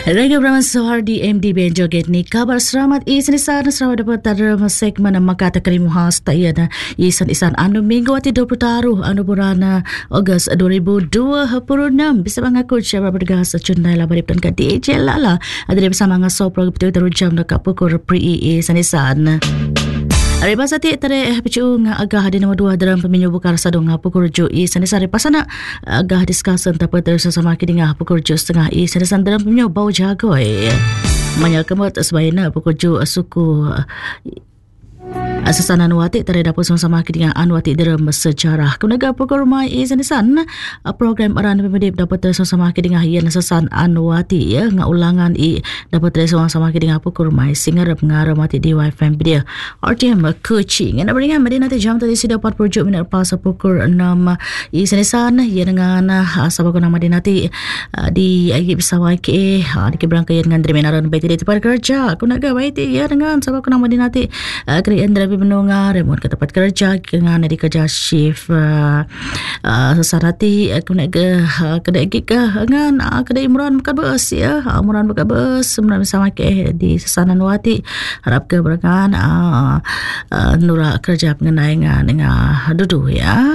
Radio Brahman Sohar di MDB joget ni kabar selamat isan selamat dapat dalam segmen makata kalimuhas tayan isan anu minggu ati 20 taruh anu bulan Ogos 2026 bisa mengaku siapa bergas cundai la bari dan DJ lala ada bersama ngaso program terus jam nak pukul pri isan Hari pasal ti tare picu nga agah di nama dua dalam peminyu bukar sadong nga pukul jo i sanisari pasana agah discussion tapat terus sama kini nga pukul jo setengah i sanisan dalam peminyu bau jagoy manya kemot sebayana pukul jo suku Asasan Anuwati tare dapur sama-sama dengan Anuwati dalam sejarah. Kemudian pukul rumah isanisan program aran pemedip dapat sama-sama dengan hian asasan Anuwati ya ulangan dapat sama-sama dengan pukul rumah singarap ngaramati di YFM dia. RTM coaching. Yang beringan medina ti jam tadi sudah 40 minit pas pukul 6 isanisan ya dengan sabak nama dinati di agi bersama ke di keberangkaian dengan Dremenaran baiti di tempat kerja. Kemudian baiti ya dengan sabak nama dinati kerjaan menunga remote ke tempat kerja dengan di kerja shift sesarati kena kedai gika dengan kedai Imran buka bus ya Imran buka bus bersama ke di Sesanan Wati harap ke berangan nura kerja mengenai dengan dudu ya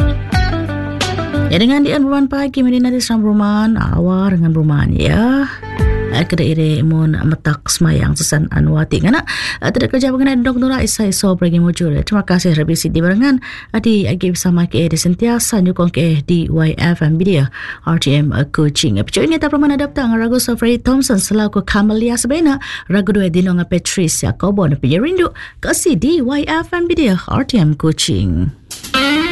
dengan di Rumahan pagi medina di Seram Rumahan awar dengan Rumahan ya kedai ire mun metak semayang Sesan Anuwati ngana tidak kerja mengenai Dr. Isai so pergi mujur. Terima kasih Rabisi di barengan adi agi bersama ke di sentiasa nyukong ke di YFM Media RTM coaching. Episode ini tak perlu menadaptang ragu Sofrey Thompson selaku Camelia Sebena ragu dua dinong Patricia Kobon pergi rindu kasih di YFM Media RTM coaching.